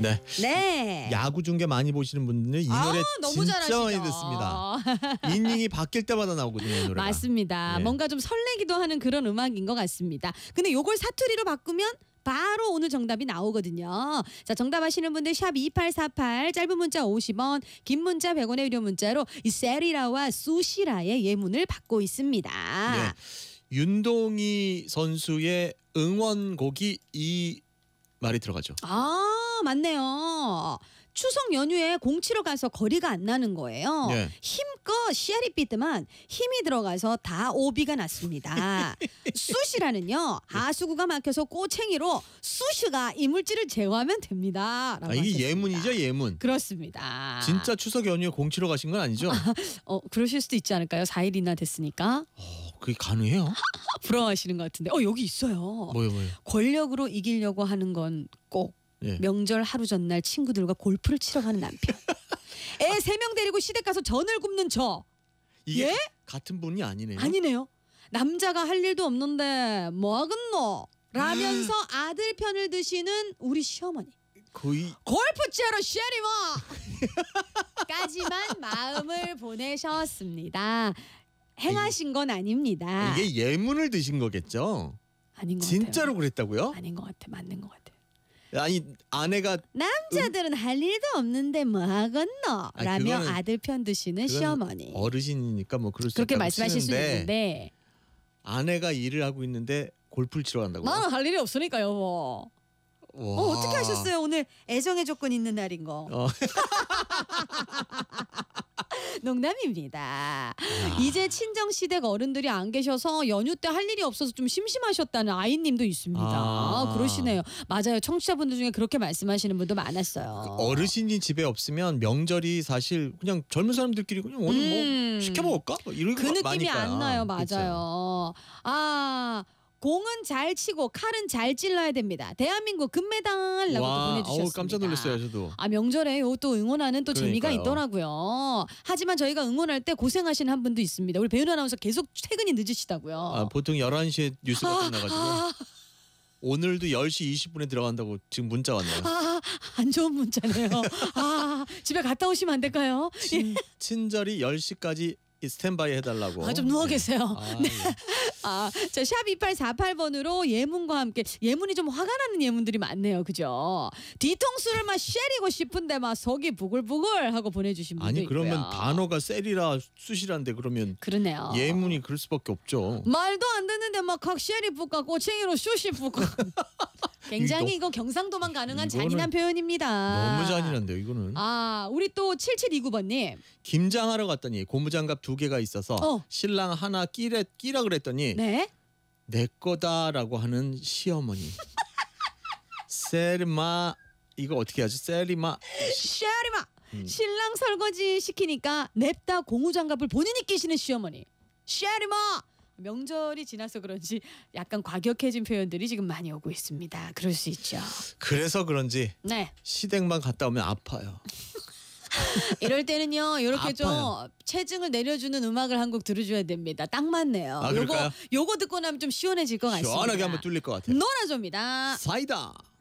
네. 네. 야구 중계 많이 보시는 분들은 이 노래 너무 진짜 잘하시죠. 많이 듣습니다. 이닝이 바뀔 때마다 나오거든요, 이 노래가. 맞습니다. 네. 뭔가 좀 설레기도 하는 그런 음악인 것 같습니다. 근데 요걸 사투리로 바꾸면 바로 오늘 정답이 나오거든요. 자, 정답 아시는 분들 샵 2848 짧은 문자 50원 긴 문자 100원의 유료 문자로 이 세리라와 수시라의 예문을 받고 있습니다. 네. 윤동희 선수의 응원곡이 이 말이 들어가죠. 아, 맞네요. 추석 연휴에 공 치러 가서 거리가 안 나는 거예요. 네. 힘껏 씨알이 삐ጥ만 힘이 들어가서 다 오비가 났습니다. 수시라는요. 하수구가 막혀서 꼬챙이로 수시가 이물질을 제거하면 됩니다. 라고 이게 하셨습니다. 예문이죠, 예문. 그렇습니다. 진짜 추석 연휴에 공 치러 가신 건 아니죠? 그러실 수도 있지 않을까요? 4일이나 됐으니까. 그게 가능해요? 부러워하시는 것 같은데. 여기 있어요. 뭐요? 권력으로 이기려고 하는 건 꼭 예. 명절 하루 전날 친구들과 골프를 치러 가는 남편. 애 3명 데리고 시댁 가서 전을 굽는 저. 이게 예? 같은 분이 아니네요. 아니네요. 남자가 할 일도 없는데 뭐 하겠노? 라면서 아들 편을 드시는 우리 시어머니. 거의 골프 치러 시아리마! 까지만 마음을 보내셨습니다. 행하신 건 아닙니다. 이게 예문을 드신 거겠죠? 아닌 것 진짜로 같아요. 그랬다고요? 아닌 것 같아. 맞는 것 같아. 아니 아내가 남자들은 할 일도 없는데 뭐 하겠노? 라며 그거는- 아들 편 드시는 그건 시어머니. 어르신이니까 뭐 그럴 수 그렇게 있다고 말씀하실 수 치는데 있는데 아내가 일을 하고 있는데 골프를 치러 간다고요? 나는 할 일이 없으니까 여보. 와. 어떻게 하셨어요? 오늘 애정의 조건 있는 날인 거. 농담입니다. 이제 친정 시댁 어른들이 안 계셔서 연휴 때 할 일이 없어서 좀 심심하셨다는 아이님도 있습니다. 그러시네요. 맞아요. 청취자분들 중에 그렇게 말씀하시는 분도 많았어요. 어르신이 집에 없으면 명절이 사실 그냥 젊은 사람들끼리 그냥 오늘 뭐 시켜 먹을까? 뭐 이런 그 거 느낌이 많으니까. 안 나요. 그쵸? 맞아요. 공은 잘 치고 칼은 잘 찔러야 됩니다. 대한민국 금메달라고 보내주셨습니다. 깜짝 놀랐어요, 저도. 명절에 또 응원하는 또 재미가 그러니까요. 있더라고요. 하지만 저희가 응원할 때 고생하시는 한 분도 있습니다. 우리 배윤 아나운서 계속 퇴근이 늦으시다고요. 보통 11시에 뉴스가 끝나가지고 오늘도 10시 20분에 들어간다고 지금 문자 왔네요. 안 좋은 문자네요. 집에 갔다 오시면 안 될까요? 친절히 10시까지 스탠바이 해달라고. 좀 누워 계세요. 네. 자, 샵 2848번으로 예문과 함께 예문이 좀 화가 나는 예문들이 많네요. 그죠? 뒤통수를 막 쉐리고 싶은데 막 속이 부글부글 하고 보내주신 분도 아니 있고요. 그러면 단어가 셀이라 수시란데 그러면 그러네요. 예문이 그럴 수밖에 없죠. 말도 안 듣는데 막 각쉐리 붓까 꼬챙이로 슈시 붓고 굉장히 이거 경상도만 가능한 이거는 잔인한 표현입니다. 너무 잔인한데요, 이거는. 우리 또 7729번님. 김장하러 갔더니 고무장갑 2개가 있어서 신랑 하나 끼라 그랬더니 네. 내 거다라고 하는 시어머니. 세리마 이거 어떻게 하지? 세리마. 쉐리마. 신랑 설거지 시키니까 냅다 고무장갑을 본인이 끼시는 시어머니. 쉐리마. 명절이 지나서 그런지 약간 과격해진 표현들이 지금 많이 오고 있습니다. 그럴 수 있죠. 그래서 그런지 네. 시댁만 갔다 오면 아파요. 이럴 때는요, 이렇게 좀 아파요. 체증을 내려주는 음악을 한 곡 들어줘야 됩니다. 딱 맞네요. 그럴까요? 요거 듣고 나면 좀 시원해질 것 같습니다. 시원하게 한번 뚫릴 것 같아요. 놀아줍니다. 사이다.